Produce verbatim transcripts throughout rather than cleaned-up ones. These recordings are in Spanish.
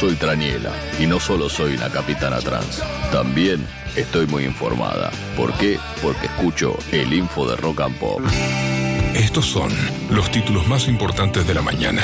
soy Traniela y no solo soy una capitana trans, también estoy muy informada. ¿Por qué? Porque escucho el info de Rock and Pop. Estos son los títulos más importantes de la mañana.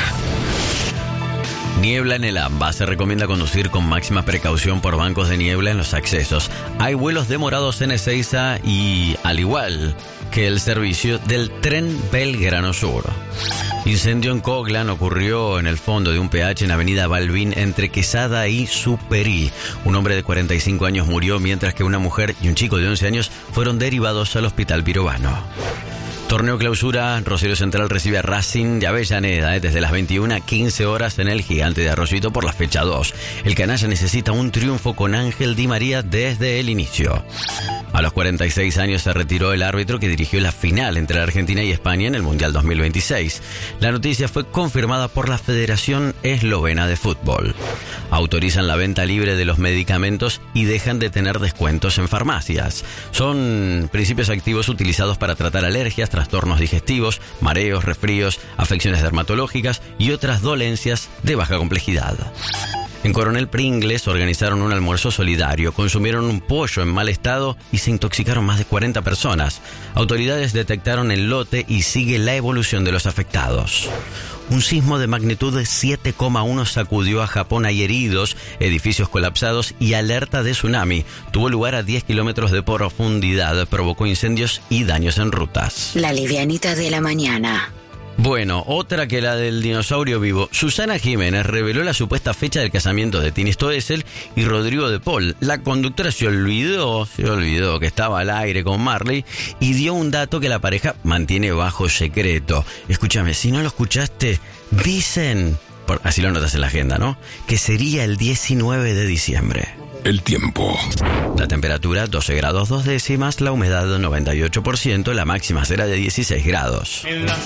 Niebla en el AMBA. Se recomienda conducir con máxima precaución por bancos de niebla en los accesos. Hay vuelos demorados en Ezeiza y, al igual que el servicio del tren Belgrano Sur. Incendio en Coglan ocurrió en el fondo de un P H en Avenida Balbín entre Quesada y Superí. Un hombre de cuarenta y cinco años murió, mientras que una mujer y un chico de once años fueron derivados al Hospital Pirovano. Torneo Clausura, Rosario Central recibe a Racing de Avellaneda eh, desde las veintiuna quince horas en el Gigante de Arroyito por la fecha dos. El canalla necesita un triunfo con Ángel Di María desde el inicio. A los cuarenta y seis años se retiró el árbitro que dirigió la final entre la Argentina y España en el Mundial dos mil veintiséis. La noticia fue confirmada por la Federación Eslovena de Fútbol. Autorizan la venta libre de los medicamentos y dejan de tener descuentos en farmacias. Son principios activos utilizados para tratar alergias, trastornos digestivos, mareos, resfríos, afecciones dermatológicas y otras dolencias de baja complejidad. En Coronel Pringles organizaron un almuerzo solidario, consumieron un pollo en mal estado y se intoxicaron más de cuarenta personas. Autoridades detectaron el lote y sigue la evolución de los afectados. Un sismo de magnitud de siete coma uno sacudió a Japón. Hay heridos, edificios colapsados y alerta de tsunami. Tuvo lugar a diez kilómetros de profundidad, provocó incendios y daños en rutas. La livianita de la mañana. Bueno, otra que la del dinosaurio vivo. Susana Jiménez reveló la supuesta fecha del casamiento de Tini Stoessel y Rodrigo de Paul. La conductora se olvidó, se olvidó que estaba al aire con Marley y dio un dato que la pareja mantiene bajo secreto. Escúchame, si no lo escuchaste, dicen, por, así lo notas en la agenda, ¿no?, que sería el diecinueve de diciembre. El tiempo. La temperatura doce grados dos décimas, la humedad noventa y ocho por ciento, la máxima será de dieciséis grados.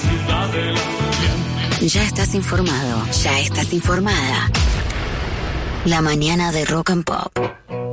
Ya estás informado, ya estás informada. La mañana de Rock and Pop.